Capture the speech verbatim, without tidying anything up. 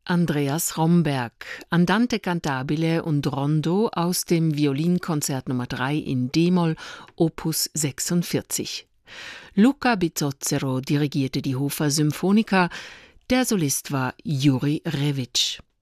Andreas Romberg, Andante cantabile und Rondo aus dem Violinkonzert Nummer drei in D-Moll, Opus sechsundvierzig. Luca Bizzozero dirigierte die Hofer Symphonika, der Solist war Juri Rewitsch.